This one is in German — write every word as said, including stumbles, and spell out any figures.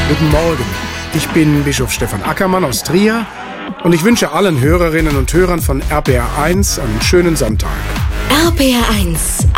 Guten Morgen, ich bin Bischof Stefan Ackermann aus Trier und ich wünsche allen Hörerinnen und Hörern von R P R eins einen schönen Sonntag. R P R eins